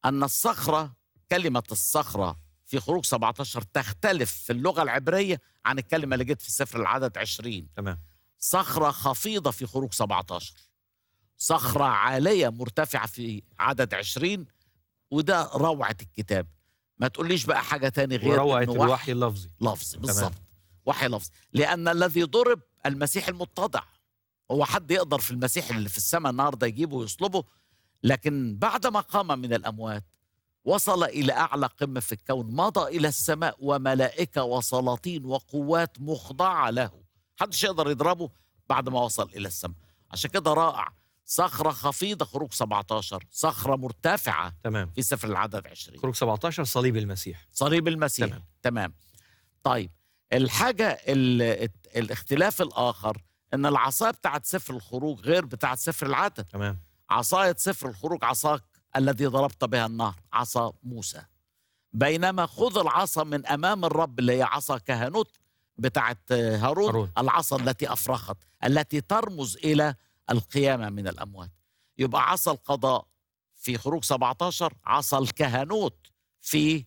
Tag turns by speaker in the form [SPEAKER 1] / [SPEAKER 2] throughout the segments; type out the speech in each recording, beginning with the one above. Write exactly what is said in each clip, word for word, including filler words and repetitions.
[SPEAKER 1] أن الصخرة، كلمة الصخرة في خروج سبعة عشر تختلف في اللغة العبرية عن الكلمة اللي جت في سفر العدد عشرين.
[SPEAKER 2] تمام.
[SPEAKER 1] صخرة خفيضة في خروج سبعة عشر، صخرة عالية مرتفعة في عدد عشرين، وده روعة الكتاب. ما تقوليش بقى حاجة تاني غير
[SPEAKER 2] وروعة
[SPEAKER 1] إنه
[SPEAKER 2] الوحي
[SPEAKER 1] وحي
[SPEAKER 2] اللفظي.
[SPEAKER 1] لفظي بالظبط.
[SPEAKER 2] تمام.
[SPEAKER 1] وحي لفظي، لأن الذي ضرب المسيح المتضع. هو حد يقدر في المسيح اللي في السماء النهارده يجيبه ويصلبه؟ لكن بعدما قام من الأموات وصل إلى أعلى قمة في الكون، مضى إلى السماء وملائكة وسلاطين وقوات مخضعة له. محدش يقدر يضربه بعد ما وصل إلى السماء. عشان كده رائع. صخرة خفيضة خروج سبعة عشر، صخرة مرتفعة
[SPEAKER 2] تمام.
[SPEAKER 1] في سفر العدد عشرين.
[SPEAKER 2] خروج سبعة عشر صليب المسيح.
[SPEAKER 1] صليب المسيح.
[SPEAKER 2] تمام.
[SPEAKER 1] تمام. طيب، الحاجة ال- الاختلاف الآخر أن العصاية بتاعت سفر الخروج غير بتاعت سفر العدد.
[SPEAKER 2] تمام.
[SPEAKER 1] عصاية سفر الخروج عصاك الذي ضربت بها النهر، عصا موسى. بينما خذ العصا من أمام الرب اللي هي عصا كهنوت بتاعت هارون,
[SPEAKER 2] هارون.
[SPEAKER 1] العصا التي أفرخت، التي ترمز إلى القيامة من الأموات. يبقى عصا القضاء في خروج سبعة عشر، عصا الكهنوت في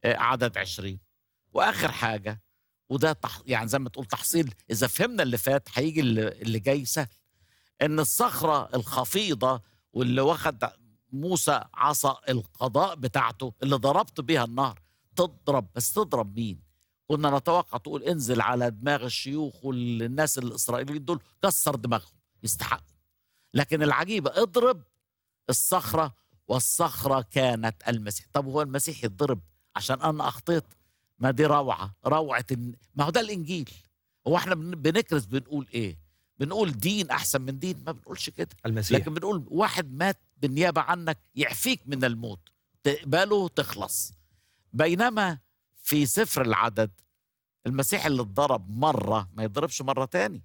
[SPEAKER 1] عدد عشرين. وآخر حاجة، وده تح... يعني زي ما تقول تحصيل، إذا فهمنا اللي فات هيجي اللي, اللي جاي سهل. إن الصخرة الخفيضة واللي واخد موسى عصا القضاء بتاعته اللي ضربت بيها النهر، تضرب، بس تضرب مين؟ كنا نتوقع تقول انزل على دماغ الشيوخ والناس الإسرائيليين دول، كسر دماغهم، يستحقوا. لكن العجيبة، اضرب الصخرة، والصخرة كانت المسيح. طب هو المسيح يتضرب عشان أنا أخطيت؟ ما دي روعة، روعة. ما هو ده الإنجيل. هو احنا بنكرس بنقول إيه؟ بنقول دين أحسن من دين؟ ما بنقولش كده.
[SPEAKER 2] المسيح.
[SPEAKER 1] لكن بنقول واحد مات بالنيابة عنك يعفيك من الموت، تقبله تخلص. بينما في سفر العدد المسيح اللي اتضرب مرة ما يضربش مرة تاني.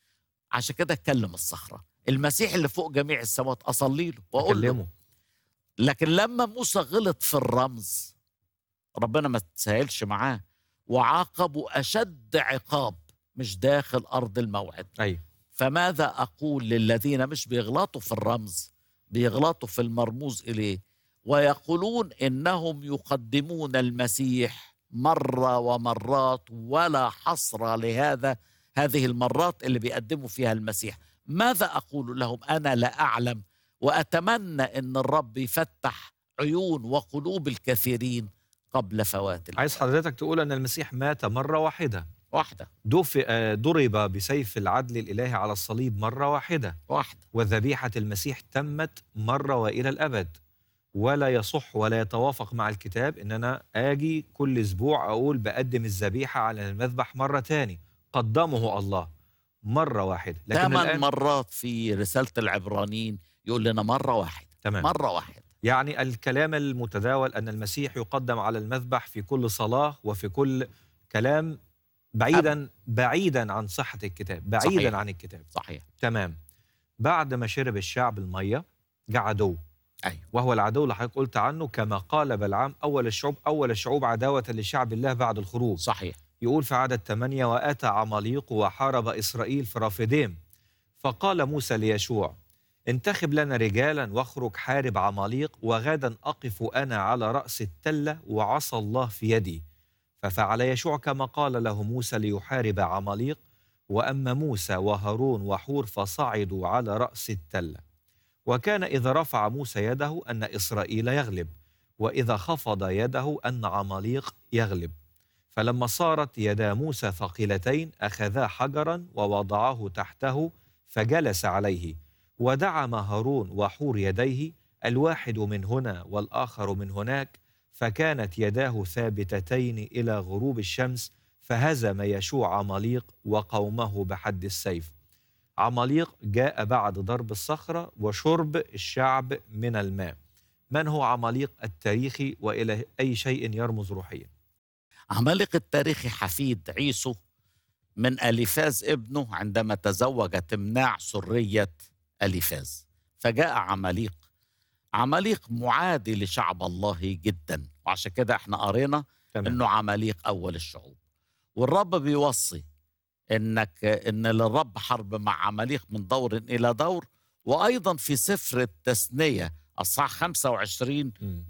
[SPEAKER 1] عشان كده اتكلم الصخرة. المسيح اللي فوق جميع السماوات أصلي له وأقول له. لكن لما موسى غلط في الرمز، ربنا ما تسهلش معاه وعاقبه أشد عقاب، مش داخل أرض الموعد.
[SPEAKER 2] أي.
[SPEAKER 1] فماذا أقول للذين مش بيغلطوا في الرمز، بيغلطوا في المرموز إليه، ويقولون إنهم يقدمون المسيح مرة ومرات ولا حصر لهذا هذه المرات اللي بيقدموا فيها المسيح؟ ماذا أقول لهم؟ أنا لا أعلم، وأتمنى أن الرب يفتح عيون وقلوب الكثيرين قبل فوات الأوان.
[SPEAKER 2] عايز حضرتك تقول أن المسيح مات مرة واحدة
[SPEAKER 1] واحدة،
[SPEAKER 2] ضرب بسيف العدل الإلهي على الصليب مرة واحدة
[SPEAKER 1] واحدة،
[SPEAKER 2] وذبيحة المسيح تمت مرة وإلى الأبد. ولا يصح ولا يتوافق مع الكتاب إن أنا آجي كل أسبوع أقول بقدم الذبيحة على المذبح مرة تاني. قدمه الله مرة واحدة. لكن
[SPEAKER 1] ثمان
[SPEAKER 2] الآن
[SPEAKER 1] مرات في رسالة العبرانيين يقول لنا مرة واحدة.
[SPEAKER 2] تمام.
[SPEAKER 1] مرة واحدة.
[SPEAKER 2] يعني الكلام المتداول أن المسيح يقدم على المذبح في كل صلاة وفي كل كلام بعيدا أب. بعيدا عن صحة الكتاب، بعيدا صحيح. عن الكتاب.
[SPEAKER 1] صحيح.
[SPEAKER 2] تمام. بعد ما شرب الشعب المية جاء عدو.
[SPEAKER 1] أيوه.
[SPEAKER 2] وهو العدو اللي حضرتك قلت عنه كما قال بلعام أول الشعوب أول الشعوب عداوة لشعب الله بعد الخروج.
[SPEAKER 1] صحيح.
[SPEAKER 2] يقول في عدد ثمانية: وأتى عماليق وحارب إسرائيل في رافديم، فقال موسى ليشوع: انتخب لنا رجالا واخرج حارب عماليق، وغدا أقف أنا على رأس التلة وعصى الله في يدي. ففعل يشوع كما قال له موسى ليحارب عماليق. وأما موسى وهارون وحور فصعدوا على رأس التلة. وكان إذا رفع موسى يده أن إسرائيل يغلب، وإذا خفض يده أن عماليق يغلب. فلما صارت يدا موسى ثقيلتين أخذا حجرا ووضعه تحته فجلس عليه، ودعم هارون وحور يديه الواحد من هنا والآخر من هناك، فكانت يداه ثابتتين إلى غروب الشمس، فهزم يشوع عماليق وقومه بحد السيف. عماليق جاء بعد ضرب الصخرة وشرب الشعب من الماء. من هو عماليق التاريخي وإلى أي شيء يرمز روحيا؟
[SPEAKER 1] عماليق التاريخي حفيد عيسو من أليفاز ابنه عندما تزوج تمناع سرية أليفاز، فجاء عماليق. عماليق معادي لشعب الله جدا، وعشان كده احنا قرينا انه عماليق اول الشعوب. والرب بيوصي انك ان للرب حرب مع عماليق من دور الى دور. وايضا في سفر التثنية اصحاح خمسة وعشرين